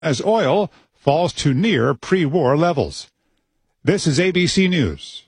as oil falls to near pre-war levels. This is ABC News.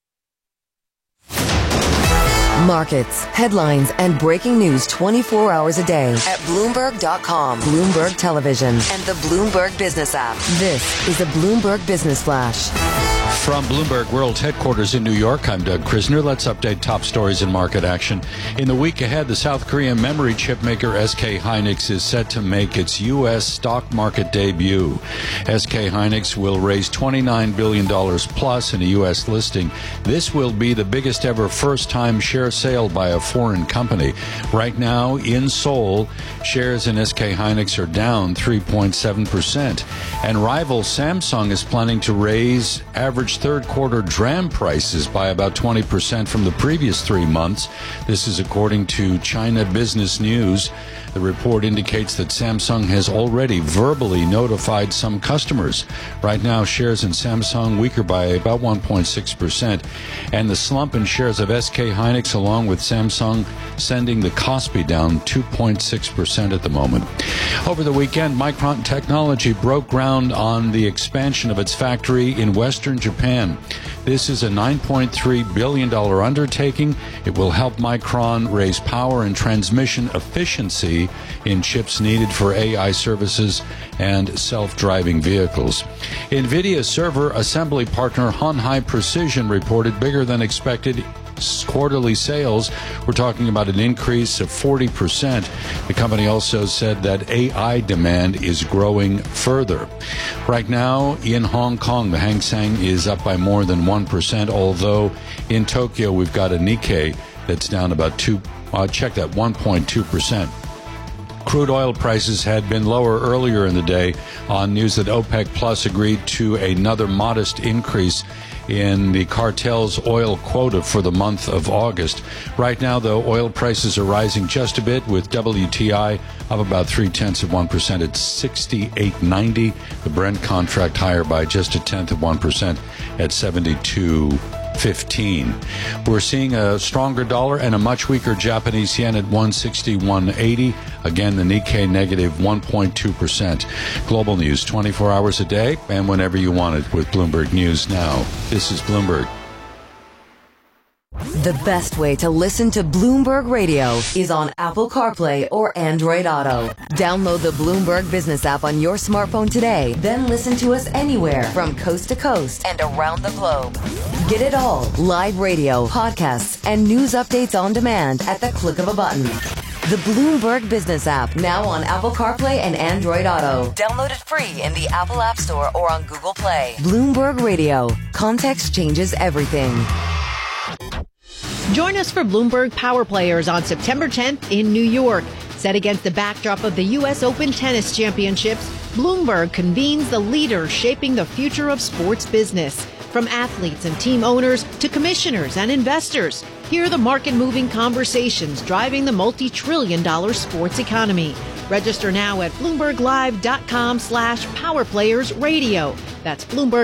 Markets, headlines, and breaking news 24 hours a day at Bloomberg.com, Bloomberg Television, and the Bloomberg Business app. This is a Bloomberg Business Flash. From Bloomberg World Headquarters in New York, I'm Doug Krisner. Let's update top stories in market action. In the week ahead, the South Korean memory chip maker SK Hynix is set to make its U.S. stock market debut. SK Hynix will raise $29 billion plus in a U.S. listing. This will be the biggest ever first-time share sale by a foreign company. Right now, in Seoul, shares in SK Hynix are down 3.7%. And rival Samsung is planning to raise average third-quarter DRAM prices by about 20% from the previous 3 months. This is according to China Business News. The report indicates that Samsung has already verbally notified some customers. Right now, shares in Samsung weaker by about 1.6%. And the slump in shares of SK Hynix, along with Samsung, sending the Kospi down 2.6% at the moment. Over the weekend, Micron Technology broke ground on the expansion of its factory in western Japan. This is a $9.3 billion undertaking. It will help Micron raise power and transmission efficiency in chips needed for AI services and self-driving vehicles. NVIDIA server assembly partner Hon Hai Precision reported bigger than expected quarterly sales. We're talking about an increase of 40%. The company also said that AI demand is growing further. Right now in Hong Kong, the Hang Seng is up by more than 1%, although in Tokyo we've got a Nikkei that's down about 1.2%. Crude oil prices had been lower earlier in the day on news that OPEC Plus agreed to another modest increase in the cartel's oil quota for the month of August. Right now, though, oil prices are rising just a bit, with WTI up about 0.3% at $68.90. The Brent contract higher by just 0.1% at $72.15. We're seeing a stronger dollar and a much weaker Japanese yen at 161.80. Again, the Nikkei negative 1.2%. Global news 24 hours a day and whenever you want it with Bloomberg News Now. This is Bloomberg. The best way to listen to Bloomberg Radio is on Apple CarPlay or Android Auto. Download the Bloomberg Business app on your smartphone today, then listen to us anywhere from coast to coast and around the globe. Get it all, live radio, podcasts, and news updates on demand at the click of a button. The Bloomberg Business app, now on Apple CarPlay and Android Auto. Download it free in the Apple App Store or on Google Play. Bloomberg Radio. Context changes everything. Join us for Bloomberg Power Players on September 10th in New York. Set against the backdrop of the U.S. Open Tennis Championships, Bloomberg convenes the leaders shaping the future of sports business. From athletes and team owners to commissioners and investors, hear the market-moving conversations driving the multi-trillion-dollar sports economy. Register now at BloombergLive.com/PowerPlayersRadio. That's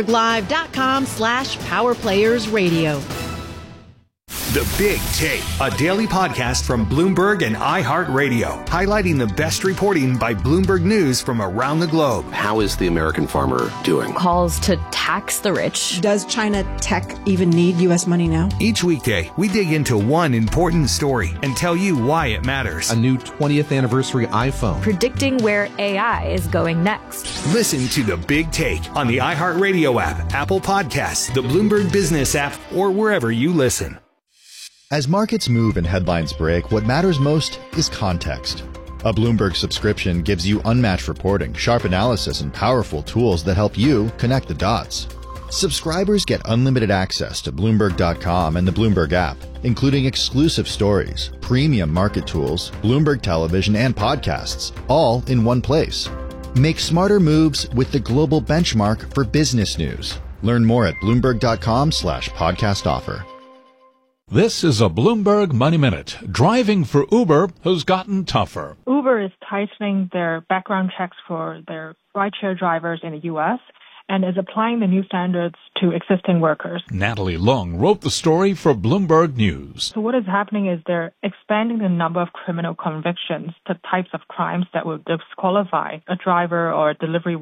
BloombergLive.com/PowerPlayersRadio. The Big Take, a daily podcast from Bloomberg and iHeartRadio, highlighting the best reporting by Bloomberg News from around the globe. How is the American farmer doing? Calls to tax the rich. Does China tech even need U.S. money now? Each weekday, we dig into one important story and tell you why it matters. A new 20th anniversary iPhone. Predicting where AI is going next. Listen to The Big Take on the iHeartRadio app, Apple Podcasts, the Bloomberg Business app, or wherever you listen. As markets move and headlines break, what matters most is context. A Bloomberg subscription gives you unmatched reporting, sharp analysis, and powerful tools that help you connect the dots. Subscribers get unlimited access to Bloomberg.com and the Bloomberg app, including exclusive stories, premium market tools, Bloomberg television, and podcasts, all in one place. Make smarter moves with the global benchmark for business news. Learn more at Bloomberg.com/podcast offer. This is a Bloomberg Money Minute. Driving for Uber has gotten tougher. Uber is tightening their background checks for their rideshare drivers in the U.S., and is applying the new standards to existing workers. Natalie Lung wrote the story for Bloomberg News. So what is happening is they're expanding the number of criminal convictions to types of crimes that will disqualify a driver or a delivery